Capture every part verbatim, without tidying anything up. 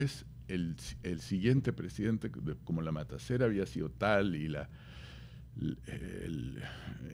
es el, el siguiente presidente, como la matacera había sido tal y la, el,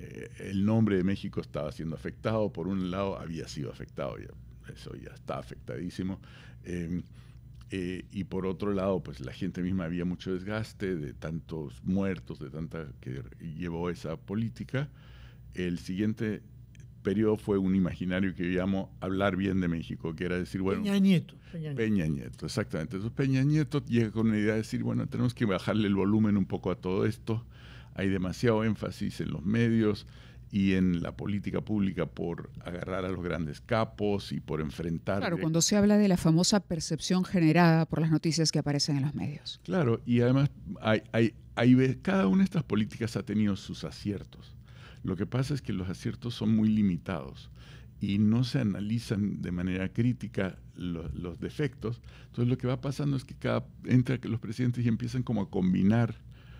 el nombre de México estaba siendo afectado, por un lado había sido afectado, ya, eso ya está afectadísimo, eh, eh, y por otro lado, pues la gente misma había mucho desgaste de tantos muertos, de tanta que llevó esa política. El siguiente periodo fue un imaginario que yo llamo hablar bien de México, que era decir, bueno... Peña Nieto. Peña Nieto, Peña Nieto, exactamente. Entonces Peña Nieto llega con una idea de decir, bueno, tenemos que bajarle el volumen un poco a todo esto, hay demasiado énfasis en los medios y en la política pública por agarrar a los grandes capos y por enfrentar... Claro, cuando se habla de la famosa percepción generada por las noticias que aparecen en los medios. Claro, y además hay, hay, hay, cada una de estas políticas ha tenido sus aciertos. Lo que pasa es que los aciertos son muy limitados y no se analizan de manera crítica los, los defectos. Entonces lo que va pasando es que cada entra que los presidentes y empiezan como a combinar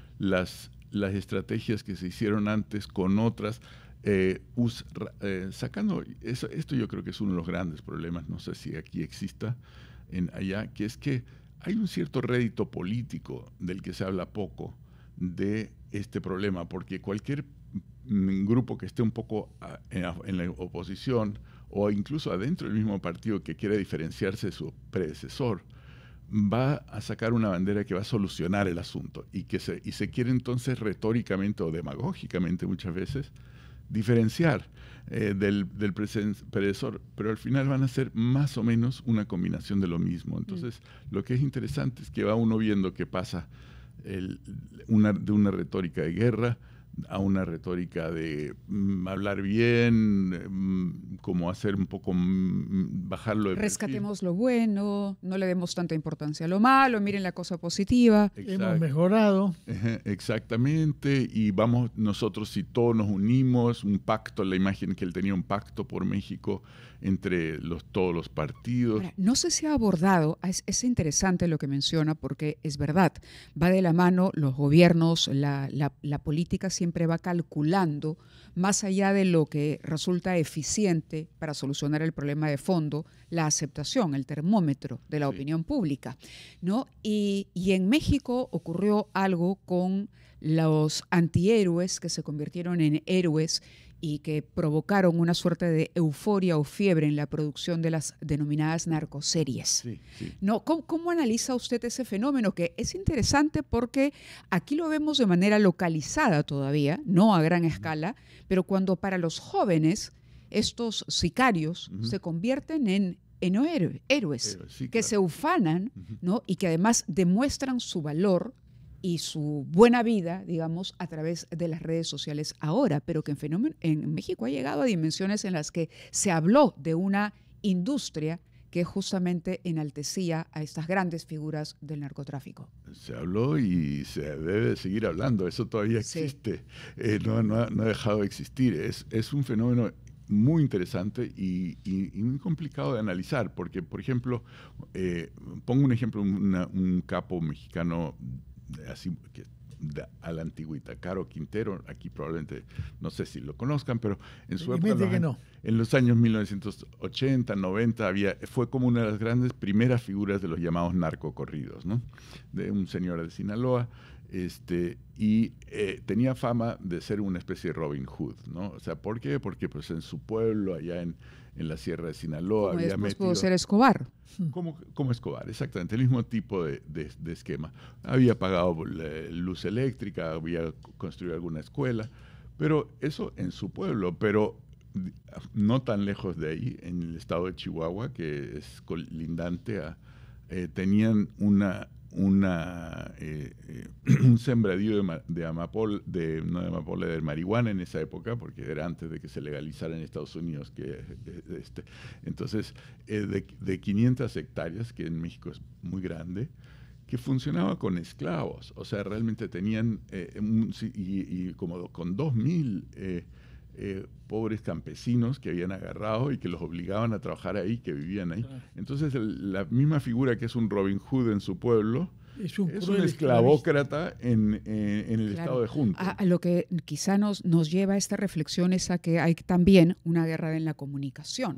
las, las estrategias que se hicieron antes con otras, eh, us, eh, sacando, eso, esto yo creo que es uno de los grandes problemas, no sé si aquí exista en allá, que es que hay un cierto rédito político del que se habla poco de este problema, porque cualquier grupo que esté un poco a, en, en la oposición o incluso adentro del mismo partido que quiera diferenciarse de su predecesor, va a sacar una bandera que va a solucionar el asunto y que se, y se quiere entonces retóricamente o demagógicamente muchas veces diferenciar eh, del, del predecesor, pero al final van a ser más o menos una combinación de lo mismo. Entonces, mm. lo que es interesante es que va uno viendo que pasa el, una, de una retórica de guerra a una retórica de mm, hablar bien, mm, como hacer un poco, mm, bajarlo de rescatemos perfil. Lo bueno, no le demos tanta importancia a lo malo, miren la cosa positiva. Exacto. Hemos mejorado. Exactamente, y vamos nosotros, si todos nos unimos, un pacto, la imagen que él tenía, un pacto por México entre los, todos los partidos. Ahora, no sé si ha abordado, es, es interesante lo que menciona, porque es verdad, va de la mano los gobiernos, la, la, la política siempre va calculando más allá de lo que resulta eficiente para solucionar el problema de fondo, la aceptación, el termómetro de la sí. opinión pública, ¿no? Y, y en México ocurrió algo con los antihéroes que se convirtieron en héroes y que provocaron una suerte de euforia o fiebre en la producción de las denominadas narcoseries. Sí, sí. ¿No? ¿Cómo, ¿Cómo analiza usted ese fenómeno? Que es interesante porque aquí lo vemos de manera localizada todavía, no a gran escala, pero cuando para los jóvenes estos sicarios uh-huh. se convierten en, en héroes, héroes Pero, sí, que claro. se ufanan, uh-huh. ¿no? Y que además demuestran su valor y su buena vida, digamos, a través de las redes sociales ahora, pero que en, fenómeno, en México ha llegado a dimensiones en las que se habló de una industria que justamente enaltecía a estas grandes figuras del narcotráfico. Se habló y se debe seguir hablando, eso todavía existe, sí. eh, no, no, ha, no ha dejado de existir, es, es un fenómeno muy interesante y, y, y muy complicado de analizar, porque, por ejemplo, eh, pongo un ejemplo, una, un capo mexicano así que de, a la antigüita, Caro Quintero, aquí probablemente no sé si lo conozcan, pero en su época, los, no. en los años mil novecientos ochenta, noventa, había, fue como una de las grandes primeras figuras de los llamados narcocorridos, ¿no? De un señor de Sinaloa, este, y eh, tenía fama de ser una especie de Robin Hood, ¿no? O sea, ¿por qué? Porque pues en su pueblo, allá en, en la Sierra de Sinaloa, como había metido... pudo ser Escobar. Como, como Escobar, exactamente, el mismo tipo de, de, de esquema. Había pagado luz eléctrica, había construido alguna escuela, pero eso en su pueblo, pero no tan lejos de ahí, en el estado de Chihuahua, que es colindante a, eh, tenían una, una eh, eh, un sembradío de, de amapola, de, no de amapola, de marihuana en esa época, porque era antes de que se legalizara en Estados Unidos. Que, este, entonces, eh, de, de quinientas hectáreas, que en México es muy grande, que funcionaba con esclavos. O sea, realmente tenían, eh, un, y, y como con dos mil eh, eh, pobres campesinos que habían agarrado y que los obligaban a trabajar ahí, que vivían ahí. Entonces, el, la misma figura que es un Robin Hood en su pueblo, es un, es un esclavócrata en, en, en el claro. estado de Junta. A, a lo que quizá nos, nos lleva a esta reflexión es a que hay también una guerra en la comunicación.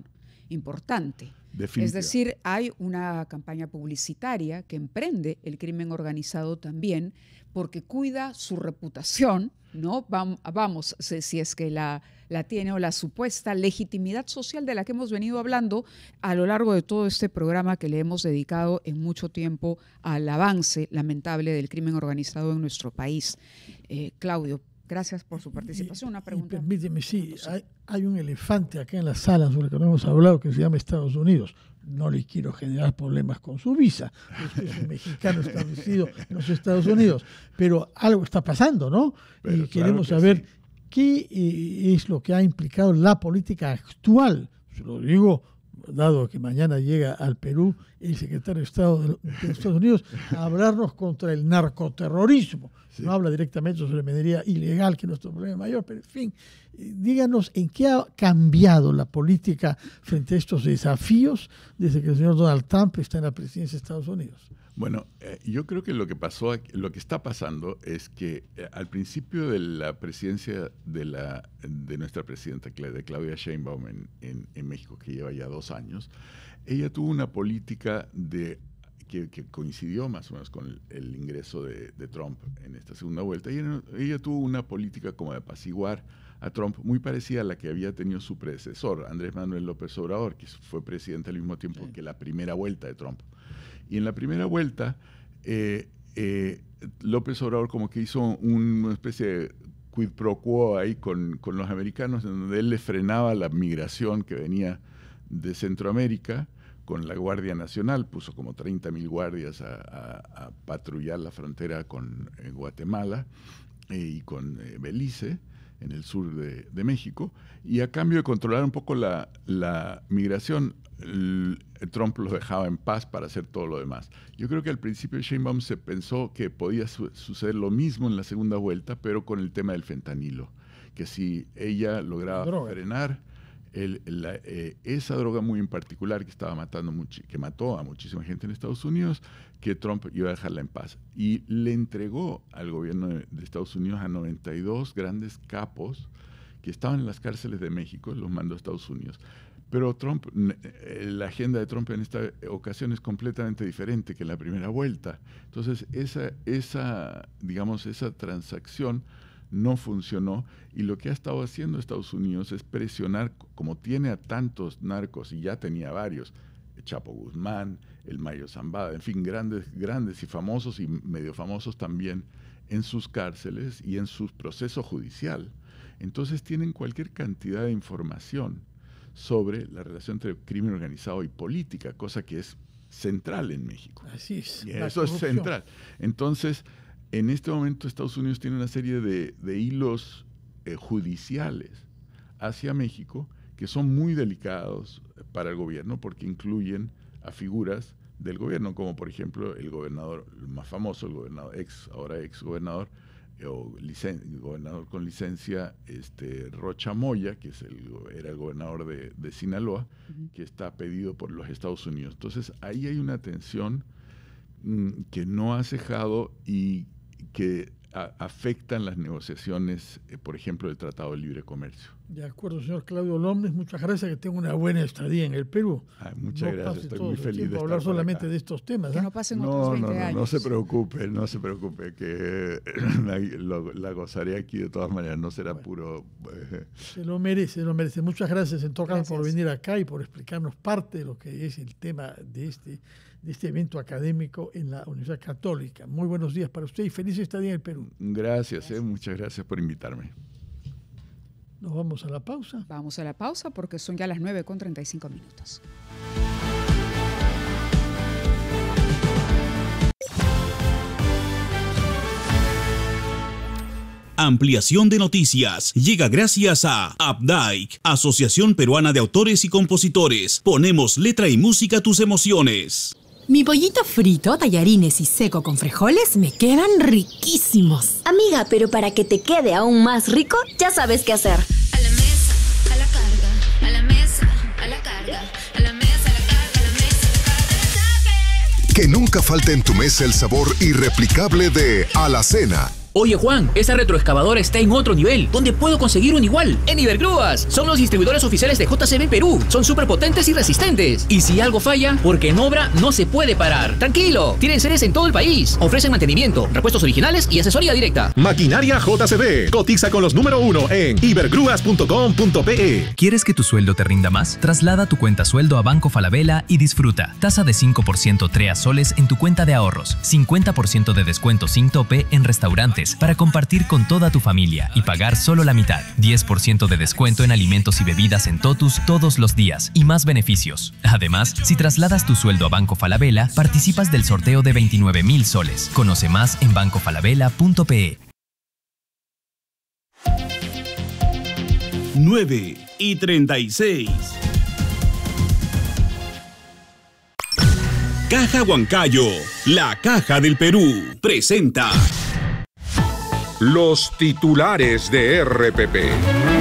importante. Definitiva. Es decir, hay una campaña publicitaria que emprende el crimen organizado también porque cuida su reputación, ¿no? Vamos, si es que la, la tiene, o la supuesta legitimidad social de la que hemos venido hablando a lo largo de todo este programa que le hemos dedicado en mucho tiempo al avance lamentable del crimen organizado en nuestro país. Eh, Claudio, gracias por su participación. Una pregunta. Y permíteme, sí, hay, hay un elefante acá en la sala sobre el que no hemos hablado que se llama Estados Unidos. No le quiero generar problemas con su visa. Usted es un mexicano establecido en los Estados Unidos. Pero algo está pasando, ¿no? Pero y queremos claro saber sí. qué eh, es lo que ha implicado la política actual. Se lo digo, dado que mañana llega al Perú el secretario de Estado de los Estados Unidos a hablarnos contra el narcoterrorismo. Sí. No habla directamente sobre la minería ilegal, que es nuestro problema mayor, pero en fin, díganos en qué ha cambiado la política frente a estos desafíos desde que el señor Donald Trump está en la presidencia de Estados Unidos. Bueno, eh, yo creo que lo que pasó, lo que está pasando es que eh, al principio de la presidencia de, la, de nuestra presidenta, de Claudia Sheinbaum en, en, en México, que lleva ya dos años, ella tuvo una política de, que, que coincidió más o menos con el, el ingreso de, de Trump en esta segunda vuelta. Ella, ella tuvo una política como de apaciguar a Trump, muy parecida a la que había tenido su predecesor, Andrés Manuel López Obrador, que fue presidente al mismo tiempo sí. que la primera vuelta de Trump. Y en la primera vuelta, eh, eh, López Obrador como que hizo una especie de quid pro quo ahí con, con los americanos, en donde él le frenaba la migración que venía de Centroamérica con la Guardia Nacional, puso como treinta mil guardias a, a, a patrullar la frontera con eh, Guatemala eh, y con eh, Belice, en el sur de, de México, y a cambio de controlar un poco la, la migración, el, el Trump los dejaba en paz para hacer todo lo demás. Yo creo que al principio Sheinbaum se pensó que podía su, suceder lo mismo en la segunda vuelta, pero con el tema del fentanilo, que si ella lograba droga. frenar el, la, eh, esa droga muy en particular que estaba matando mucho, que mató a muchísima gente en Estados Unidos, que Trump iba a dejarla en paz. Y le entregó al gobierno de, de Estados Unidos a noventa y dos grandes capos que estaban en las cárceles de México, los mandó a Estados Unidos. Pero Trump, la agenda de Trump en esta ocasión es completamente diferente que en la primera vuelta. Entonces, esa, esa, digamos, esa transacción no funcionó, y lo que ha estado haciendo Estados Unidos es presionar, como tiene a tantos narcos, y ya tenía varios, el Chapo Guzmán, el Mayo Zambada, en fin, grandes, grandes y famosos y medio famosos también en sus cárceles y en su proceso judicial. Entonces tienen cualquier cantidad de información sobre la relación entre crimen organizado y política, cosa que es central en México. Así es. Y eso es central. Entonces, en este momento Estados Unidos tiene una serie de, de hilos eh, judiciales hacia México que son muy delicados para el gobierno, porque incluyen a figuras del gobierno, como por ejemplo el gobernador el más famoso, el gobernador ex, ahora ex gobernador, eh, o licen, gobernador con licencia, este, Rocha Moya, que es el, era el gobernador de, de Sinaloa, uh-huh. que está pedido por los Estados Unidos. Entonces ahí hay una tensión mm, que no ha cejado y que a, afectan las negociaciones, eh, por ejemplo, del Tratado de Libre Comercio. De acuerdo, señor Claudio López, muchas gracias, que tenga una buena estadía en el Perú. Ay, muchas no gracias, estoy muy feliz de estar hablar solamente de estos temas. Que ¿eh? no pasen no, otros veinte no, no, años. No se preocupe, no se preocupe, que la, lo, la gozaré aquí de todas maneras, no será bueno, puro... Eh. Se lo merece, se lo merece. Muchas gracias, en todo caso, por venir acá y por explicarnos parte de lo que es el tema de este, de este evento académico en la Universidad Católica. Muy buenos días para usted y feliz estadía en el Perú. Gracias, gracias. Eh, muchas gracias por invitarme. Nos vamos a la pausa. Vamos a la pausa porque son ya las nueve con treinta y cinco minutos. Ampliación de noticias llega gracias a Updike, Asociación Peruana de Autores y Compositores. Ponemos letra y música a tus emociones. Mi pollito frito, tallarines y seco con frijoles me quedan riquísimos. Amiga, pero para que te quede aún más rico, ya sabes qué hacer. A la mesa, a la carga, a la mesa, a la carga, a la mesa, a la carga, a la mesa, a la carga, a la Que nunca falte en tu mesa el sabor irreplicable de Alacena. Oye Juan, esa retroexcavadora está en otro nivel. ¿Dónde puedo conseguir un igual? En Ibergrúas. Son los distribuidores oficiales de J C B Perú. Son súper potentes y resistentes. Y si algo falla, porque en obra no se puede parar. Tranquilo, tienen sedes en todo el país. Ofrecen mantenimiento, repuestos originales y asesoría directa. Maquinaria J C B. Cotiza con los número uno en ibergrúas punto com punto pe. ¿Quieres que tu sueldo te rinda más? Traslada tu cuenta sueldo a Banco Falabella y disfruta. Tasa de cinco por ciento TREA soles en tu cuenta de ahorros. cincuenta por ciento de descuento sin tope en restaurantes para compartir con toda tu familia y pagar solo la mitad. diez por ciento de descuento en alimentos y bebidas en Totus todos los días y más beneficios. Además, si trasladas tu sueldo a Banco Falabella, participas del sorteo de veintinueve mil soles. Conoce más en banco falabella punto pe. nueve y treinta y seis. Caja Huancayo, la Caja del Perú, presenta los titulares de R P P.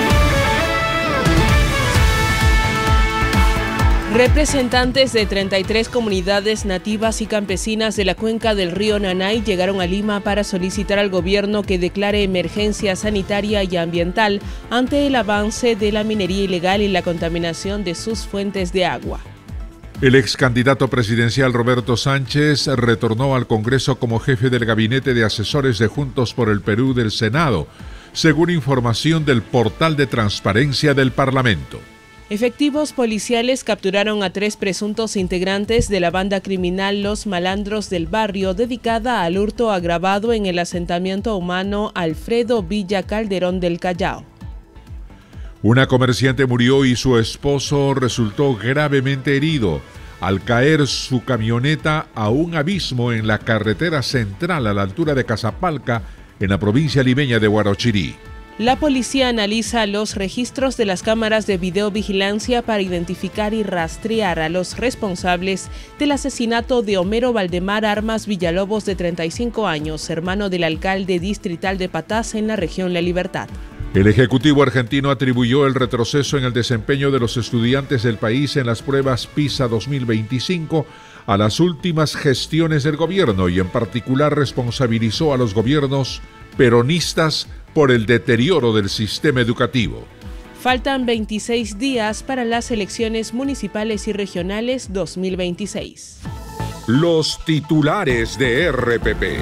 Representantes de treinta y tres comunidades nativas y campesinas de la cuenca del río Nanay llegaron a Lima para solicitar al gobierno que declare emergencia sanitaria y ambiental ante el avance de la minería ilegal y la contaminación de sus fuentes de agua. El ex candidato presidencial Roberto Sánchez retornó al Congreso como jefe del gabinete de asesores de Juntos por el Perú del Senado, según información del portal de transparencia del Parlamento. Efectivos policiales capturaron a tres presuntos integrantes de la banda criminal Los Malandros del Barrio, dedicada al hurto agravado en el asentamiento humano Alfredo Villa Calderón del Callao. Una comerciante murió y su esposo resultó gravemente herido al caer su camioneta a un abismo en la carretera central a la altura de Casapalca, en la provincia limeña de Huarochirí. La policía analiza los registros de las cámaras de videovigilancia para identificar y rastrear a los responsables del asesinato de Homero Valdemar Armas Villalobos, de treinta y cinco años, hermano del alcalde distrital de Patás en la región La Libertad. El Ejecutivo argentino atribuyó el retroceso en el desempeño de los estudiantes del país en las pruebas PISA dos mil veinticinco a las últimas gestiones del gobierno y en particular responsabilizó a los gobiernos peronistas por el deterioro del sistema educativo. Faltan veintiséis días para las elecciones municipales y regionales dos mil veintiséis. Los titulares de R P P.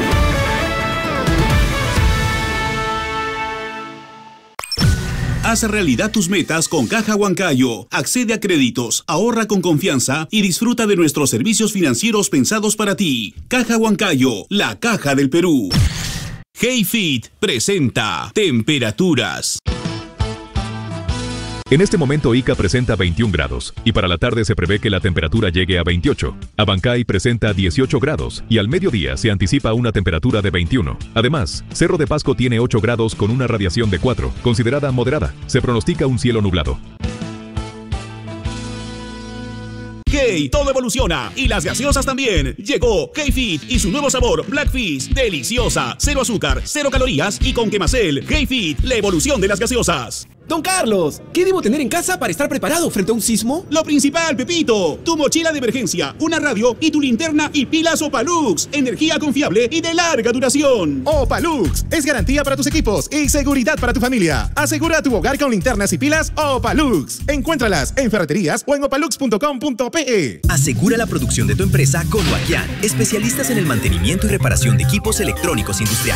Haz realidad tus metas con Caja Huancayo. Accede a créditos, ahorra con confianza y disfruta de nuestros servicios financieros pensados para ti. Caja Huancayo, la Caja del Perú. HeyFit presenta temperaturas. En este momento Ica presenta veintiún grados y para la tarde se prevé que la temperatura llegue a veintiocho. Abancay presenta dieciocho grados y al mediodía se anticipa una temperatura de veintiuno. Además, Cerro de Pasco tiene ocho grados con una radiación de cuatro, considerada moderada. Se pronostica un cielo nublado. Hey, todo evoluciona y las gaseosas también. Llegó HeyFit y su nuevo sabor Blackfish, deliciosa, cero azúcar, cero calorías y con Quemacel. HeyFit, la evolución de las gaseosas. Don Carlos, ¿qué debo tener en casa para estar preparado frente a un sismo? Lo principal, Pepito, tu mochila de emergencia, una radio y tu linterna y pilas Opalux, energía confiable y de larga duración. Opalux es garantía para tus equipos y seguridad para tu familia. Asegura tu hogar con linternas y pilas Opalux. Encuéntralas en ferreterías o en opalux punto com punto pe. Asegura la producción de tu empresa con Huaquian, especialistas en el mantenimiento y reparación de equipos electrónicos industriales.